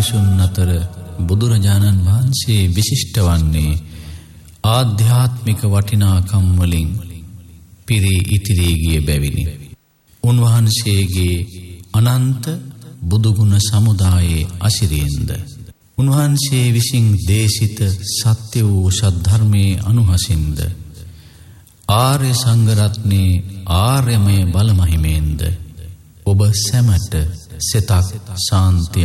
මිනිසුන් අතර බුදුරජාණන් වහන්සේ විශිෂ්ට වන්නේ ආධ්‍යාත්මික වටිනාකම් වලින් පිරී ඉතිරී ගිය බැවිනි. උන්වහන්සේගේ අනන්ත බුදුගුණ සමුදායේ අසිරියෙන්ද උන්වහන්සේ විසින් දේශිත සත්‍ය වූ සද්ධර්මයේ අනුහසින්ද ආර්ය සංඝරත්නයේ ආර්යමය බලමහිමෙන්ද ඔබ සැමට සිතක් ශාන්ති